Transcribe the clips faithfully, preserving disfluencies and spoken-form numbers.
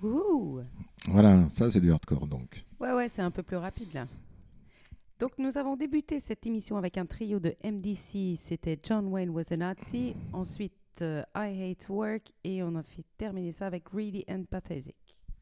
Ouh. Voilà, ça c'est du hardcore donc. Ouais, ouais, c'est un peu plus rapide là. Donc nous avons débuté cette émission avec un trio de M D C, c'était John Wayne Was a Nazi, ensuite euh, I Hate Work et on a fait terminer ça avec Greedy and Pathetic.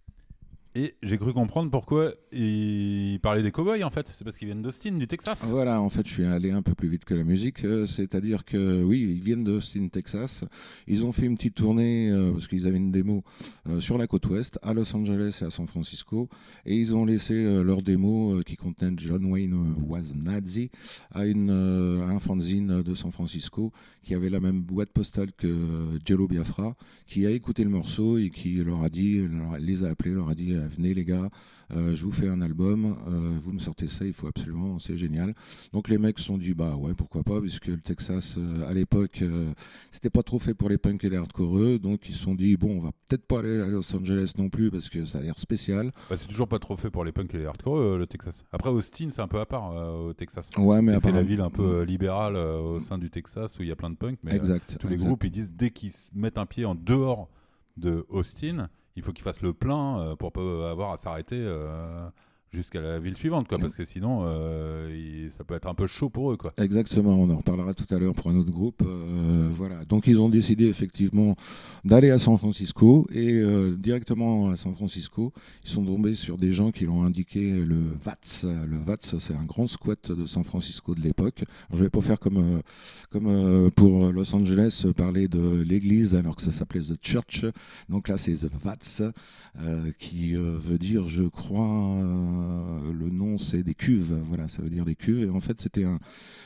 Et j'ai cru comprendre pourquoi ils parlaient des cow-boys en fait. C'est parce qu'ils viennent d'Austin, du Texas. Voilà, en fait, je suis allé un peu plus vite que la musique. Euh, c'est-à-dire que, oui, ils viennent d'Austin, Texas. Ils ont fait une petite tournée, euh, parce qu'ils avaient une démo euh, sur la côte ouest, à Los Angeles et à San Francisco. Et ils ont laissé euh, leur démo euh, qui contenait John Wayne Was Nazi à, une, euh, à un fanzine de San Francisco qui avait la même boîte postale que euh, Jello Biafra, qui a écouté le morceau et qui leur a dit, leur, les a appelés, leur a dit « Venez les gars, Euh, je vous fais un album, euh, vous me sortez ça, il faut absolument, c'est génial. » Donc les mecs se sont dit, bah ouais, pourquoi pas, puisque le Texas, euh, à l'époque, euh, c'était pas trop fait pour les punks et les hardcoreux, donc ils se sont dit, bon, on va peut-être pas aller à Los Angeles non plus, parce que ça a l'air spécial. Bah, c'est toujours pas trop fait pour les punks et les hardcore, euh, le Texas. Après, Austin, c'est un peu à part euh, au Texas. Ouais, mais c'est, c'est la apparemment- ville un peu euh, libérale euh, au sein du Texas où il y a plein de punks, mais Exact, euh, tous les exact. groupes, ils disent, dès qu'ils se mettent un pied en dehors de Austin, il faut qu'ils fassent le plein euh, pour pas avoir à s'arrêter euh, jusqu'à la ville suivante, quoi, parce que sinon, euh, il- ça peut être un peu chaud pour eux, quoi. Exactement, on en reparlera tout à l'heure pour un autre groupe. Euh, voilà. Donc ils ont décidé effectivement d'aller à San Francisco et euh, directement à San Francisco, ils sont tombés sur des gens qui l'ont indiqué le V A T S. Le V A T S, c'est un grand squat de San Francisco de l'époque. Alors, je vais pas faire comme, euh, comme euh, pour Los Angeles, euh, parler de l'église alors que ça s'appelait The Church. Donc là, c'est The V A T S, euh, qui euh, veut dire, je crois, euh, le nom c'est des cuves. Voilà, ça veut dire des cuves. Et en fait, c'était un,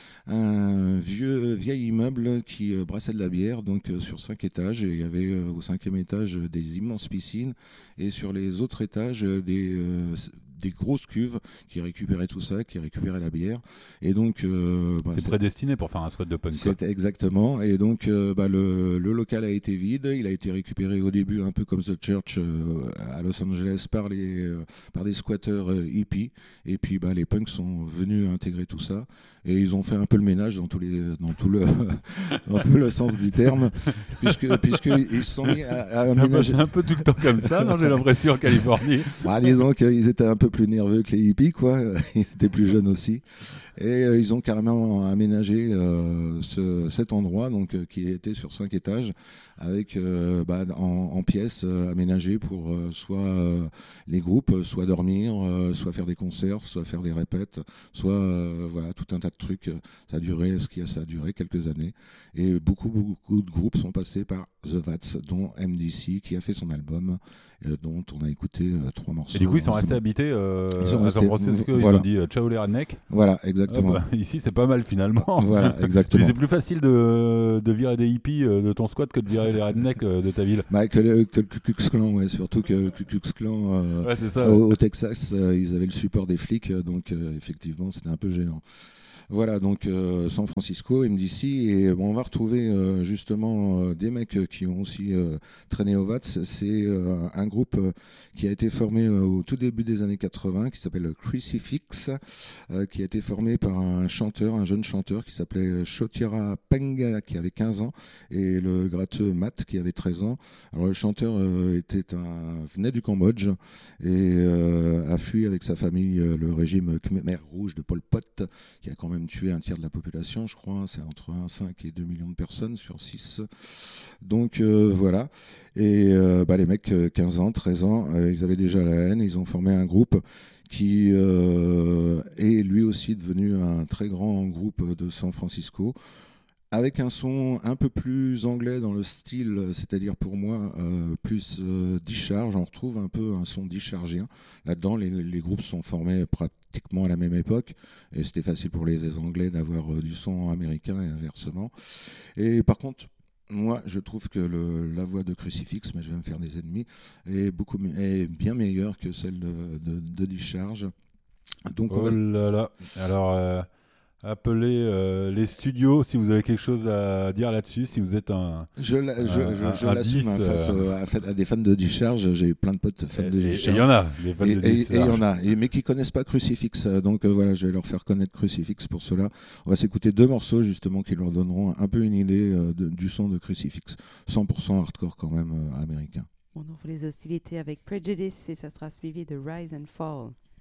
un vieux vieil immeuble qui euh, brassait de la bière, donc euh, sur cinq étages. Et il y avait euh, au cinquième étage euh, des immenses piscines et sur les autres étages euh, des, euh, des grosses cuves qui récupéraient tout ça, qui récupéraient la bière. Et donc, euh, bah, c'est, c'est prédestiné pour faire un squat de punk, quoi. C'est exactement. Et donc, euh, bah, le, le local a été vide. Il a été récupéré au début, un peu comme The Church euh, à Los Angeles, par, les, euh, par des squatteurs euh, hippies. Et puis, bah, les punks sont venus intégrer tout ça. Et ils ont fait un peu le ménage dans, tous les, dans, tout, le, dans tout le sens du terme, puisque, puisqu'ils se sont mis à, à aménager. C'est un peu tout le temps comme ça, non, j'ai l'impression, en Californie. Bah, disons qu'ils étaient un peu plus nerveux que les hippies, quoi. Ils étaient plus jeunes aussi. Et euh, ils ont carrément aménagé euh, ce, cet endroit, donc, euh, qui était sur cinq étages, avec euh, bah, en, en pièces euh, aménagées pour euh, soit euh, les groupes, soit dormir, euh, soit faire des concerts, soit faire des répètes, soit euh, voilà, tout un tas de trucs. Ça a duré, ce qui a, ça a duré quelques années. Et beaucoup, beaucoup de groupes sont passés par The V A T S, dont M D C, qui a fait son album, euh, dont on a écouté euh, trois morceaux. Et du coup, ils sont restés habités euh, Ils sont à San restés- Francisco. voilà. Ils ont dit euh, ciao les rednecks. Voilà, exactement. Hop, ici, c'est pas mal finalement. Voilà, exactement. C'est plus facile de, de virer des hippies euh, de ton squat que de virer les rednecks euh, de ta ville. Bah, que, le, que le Ku Klux Klan, ouais, surtout que le Ku Klux Klan, euh, Ouais, c'est ça. au, au Texas, euh, ils avaient le support des flics, euh, donc euh, effectivement, c'était un peu gênant. Voilà, donc euh, San Francisco, M D C, et bon, on va retrouver euh, justement euh, des mecs qui ont aussi euh, traîné au V A T S. C'est euh, un groupe euh, qui a été formé euh, au tout début des années quatre-vingts, qui s'appelle Crucifix, euh, qui a été formé par un chanteur, un jeune chanteur qui s'appelait Shotira Peng, qui avait quinze ans, et le gratteux Matt, qui avait treize ans. Alors le chanteur euh, était un, venait du Cambodge et euh, a fui avec sa famille euh, le régime Khmer Rouge de Pol Pot, qui a quand même tué un tiers de la population, je crois. C'est entre un virgule cinq et deux millions de personnes sur six. Donc euh, voilà. Et euh, bah, les mecs, quinze ans, treize ans, euh, ils avaient déjà la haine. Ils ont formé un groupe qui euh, est lui aussi devenu un très grand groupe de San Francisco, avec un son un peu plus anglais dans le style, c'est-à-dire pour moi euh, plus euh, discharge. On retrouve un peu un son dischargien. Là-dedans, les, les groupes sont formés pratiquement à la même époque, et c'était facile pour les Anglais d'avoir euh, du son américain et inversement. Et par contre, moi, je trouve que le, la voix de Crucifix, mais je vais me faire des ennemis, est, beaucoup, est bien meilleure que celle de, de, de Discharge. Donc, on Oh va... là là. Alors, euh, appelez euh, les studios si vous avez quelque chose à dire là-dessus, si vous êtes un. Je, la, je, un, je, je un l'assume dix, hein, face euh... à, à des fans de Discharge. J'ai plein de potes fans et, de et, Discharge. Et il y en a, des fans et, de et, Discharge. Et il y en a, et, mais qui connaissent pas Crucifix. Donc euh, voilà, je vais leur faire connaître Crucifix pour cela. On va s'écouter deux morceaux justement qui leur donneront un peu une idée euh, de, du son de Crucifix. cent pour cent hardcore quand même euh, américain. On en pour les hostilités avec Prejudice et ça sera suivi de Rise and Fall.